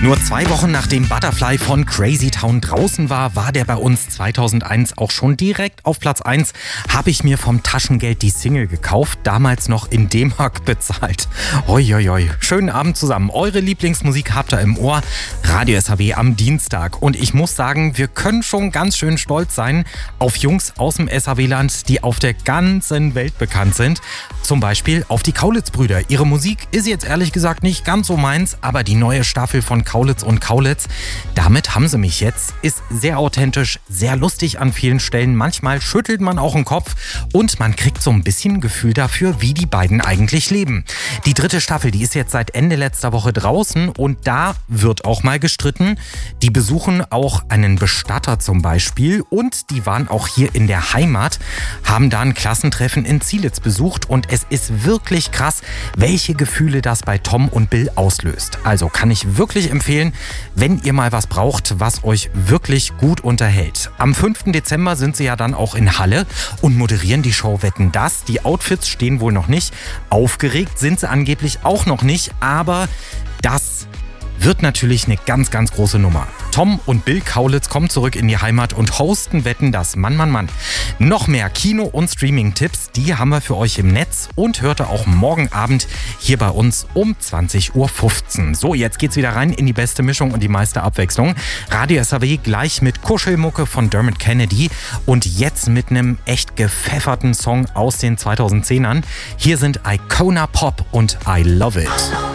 Nur 2 Wochen nachdem Butterfly von Crazy Town draußen war der bei uns 2001 auch schon direkt auf Platz 1. Habe ich mir vom Taschengeld die Single gekauft, damals noch in D-Mark bezahlt. Hoi, hoi, hoi. Schönen Abend zusammen. Eure Lieblingsmusik habt ihr im Ohr. Radio SAW am Dienstag. Und ich muss sagen, wir können schon ganz schön stolz sein auf Jungs aus dem SAW-Land, die auf der ganzen Welt bekannt sind. Zum Beispiel auf die Kaulitz-Brüder. Ihre Musik ist jetzt ehrlich gesagt nicht ganz so meins, aber die neue Staffel von Kaulitz und Kaulitz, damit haben sie mich jetzt. Ist sehr authentisch, sehr lustig an vielen Stellen. Manchmal schüttelt man auch den Kopf und man kriegt so ein bisschen ein Gefühl dafür, wie die beiden eigentlich leben. Die 3. Staffel, die ist jetzt seit Ende letzter Woche draußen und da wird auch mal gestritten. Die besuchen auch einen Bestatter zum Beispiel und die waren auch hier in der Heimat, haben da ein Klassentreffen in Zielitz besucht und es ist wirklich krass, welche Gefühle das bei Tom und Bill auslöst. Also kann ich wirklich empfehlen, wenn ihr mal was braucht, was euch wirklich gut unterhält. Am 5. Dezember sind sie ja dann auch in Halle und moderieren die Show Wetten, dass. Die Outfits stehen wohl noch nicht. Aufgeregt sind sie angeblich auch noch nicht, aber das wird natürlich eine ganz, ganz große Nummer. Tom und Bill Kaulitz kommen zurück in die Heimat und hosten Wetten, dass. Mann, Mann, Mann. Noch mehr Kino- und Streaming-Tipps, die haben wir für euch im Netz und hört ihr auch morgen Abend hier bei uns um 20.15 Uhr. So, jetzt geht's wieder rein in die beste Mischung und die meiste Abwechslung. Radio SAW gleich mit Kuschelmucke von Dermot Kennedy und jetzt mit einem echt gepfefferten Song aus den 2010ern. Hier sind Icona Pop und I Love It.